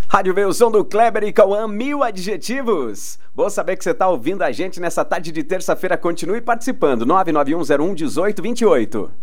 Rádio V, o som do Kleber e Cauã, 1000 adjetivos. Bom saber que você está ouvindo a gente nessa tarde de terça-feira. Continue participando, 991011828.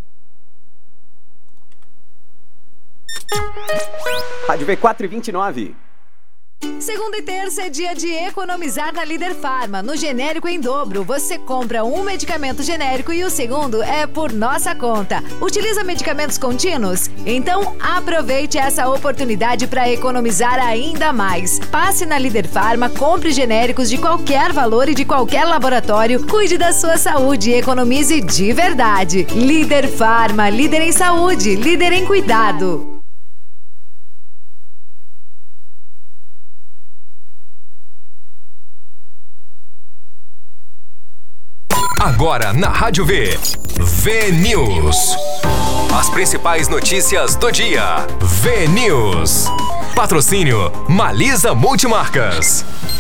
Rádio V 429. Segunda e terça é dia de economizar na Líder Farma. No genérico em dobro, você compra um medicamento genérico e o segundo é por nossa conta. Utiliza medicamentos contínuos? Então aproveite essa oportunidade para economizar ainda mais. Passe na Líder Farma, compre genéricos de qualquer valor e de qualquer laboratório. Cuide da sua saúde e economize de verdade. Líder Farma, líder em saúde, líder em cuidado. Agora na Rádio V, V-News. As principais notícias do dia. V-News. Patrocínio Malisa Multimarcas.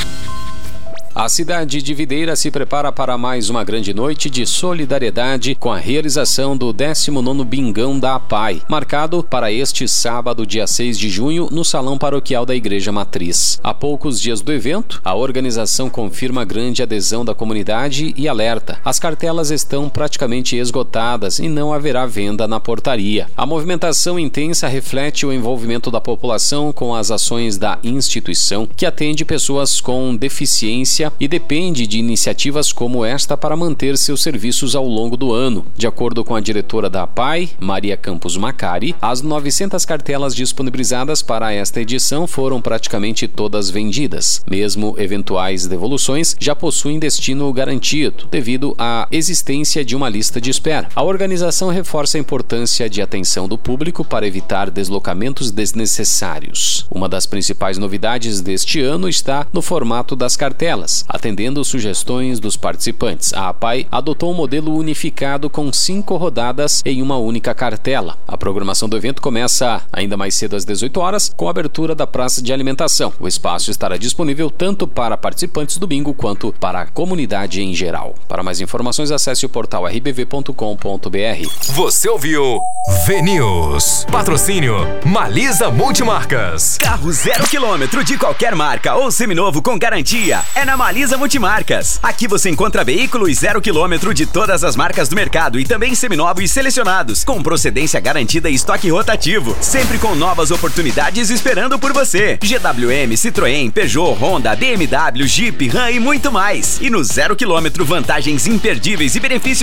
A cidade de Videira se prepara para mais uma grande noite de solidariedade com a realização do 19º Bingão da APAI, marcado para este sábado, dia 6 de junho, no Salão Paroquial da Igreja Matriz. Há poucos dias do evento, a organização confirma grande adesão da comunidade e alerta: as cartelas estão praticamente esgotadas e não haverá venda na portaria. A movimentação intensa reflete o envolvimento da população com as ações da instituição, que atende pessoas com deficiência e depende de iniciativas como esta para manter seus serviços ao longo do ano. De acordo com a diretora da APAI, Maria Campos Macari, as 900 cartelas disponibilizadas para esta edição foram praticamente todas vendidas. Mesmo eventuais devoluções já possuem destino garantido, devido à existência de uma lista de espera. A organização reforça a importância de atenção do público para evitar deslocamentos desnecessários. Uma das principais novidades deste ano está no formato das cartelas. Atendendo sugestões dos participantes, a APAI adotou um modelo unificado com 5 rodadas em uma única cartela. A programação do evento começa ainda mais cedo às 18 horas, com a abertura da praça de alimentação. O espaço estará disponível tanto para participantes do bingo quanto para a comunidade em geral. Para mais informações, acesse o portal rbv.com.br. Você ouviu V-News. Patrocínio Malisa Multimarcas. Carro 0 km de qualquer marca ou seminovo com garantia é na Malisa Multimarcas. Aqui você encontra veículos 0 km de todas as marcas do mercado e também seminovos selecionados, com procedência garantida e estoque rotativo, sempre com novas oportunidades esperando por você. GWM, Citroën, Peugeot, Honda, BMW, Jeep, Ram e muito mais. E no 0 km, vantagens imperdíveis e benefícios